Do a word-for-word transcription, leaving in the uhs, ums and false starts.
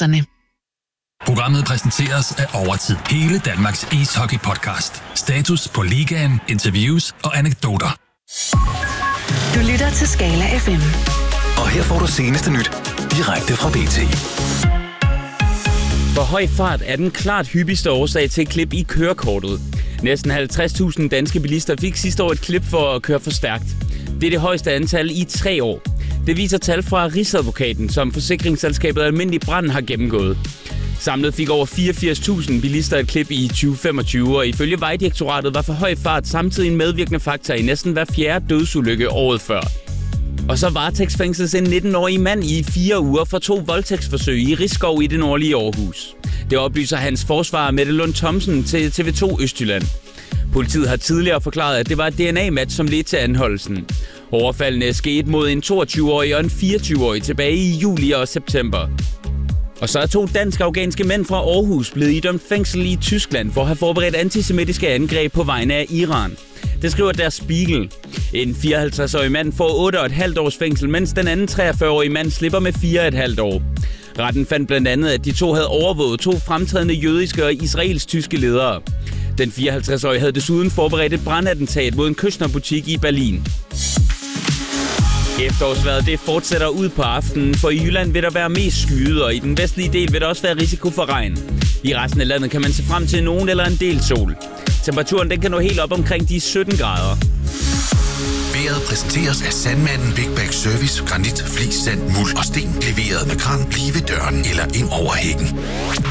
adresserne. Programmet præsenteres af Overtid. Hele Danmarks ishockey-podcast. Status på ligaen, interviews og anekdoter. Du lytter til Skala F M. Og her får du seneste nyt direkte fra B T. For høj fart er den klart hyppigste årsag til klip i kørekortet. Næsten halvtreds tusind danske bilister fik sidste år et klip for at køre for stærkt. Det er det højeste antal i tre år. Det viser tal fra Rigsadvokaten, som forsikringsselskabet Almindelig Brand har gennemgået. Samlet fik over fireogfirs tusind bilister et klip i tyve femogtyve, og ifølge Vejdirektoratet var for høj fart samtidig en medvirkende faktor i næsten hver fjerde dødsulykke året før. Og så varetægtsfængsles en nitten-årig mand i fire uger for to voldtægtsforsøg i Risskov i det nordlige Aarhus. Det oplyser hans forsvarer Mette Lund Thomsen til T V to Østjylland. Politiet har tidligere forklaret, at det var et D N A-match, som ledte til anholdelsen. Overfaldene skete mod en toogtyve-årig og en fireogtyve-årig tilbage i juli og september. Og så er to dansk-afghanske mænd fra Aarhus blevet idømt fængsel i Tyskland for at have forberedt antisemitiske angreb på vegne af Iran. Det skriver Der Spiegel. En fireoghalvtreds-årig mand får otte og et halvt års fængsel, mens den anden treogfyrre-årige mand slipper med fire og et halvt år. Retten fandt blandt andet, at de to havde overvåget to fremtrædende jødiske og israelsk-tyske ledere. Den fireoghalvtreds-årige havde desuden forberedt et brandattentat mod en Küchner-butik i Berlin. Efterårsvejret det fortsætter ud på aftenen, for i Jylland vil der være mest skyet, og i den vestlige del vil der også være risiko for regn. I resten af landet kan man se frem til nogen eller en del sol. Temperaturen den kan nå helt op omkring de sytten grader. Vejret præsenteres af Sandmanden Big Bag Service, granit, flis, sand, muld og sten, leveret med kran lige ved døren eller ind over hækken.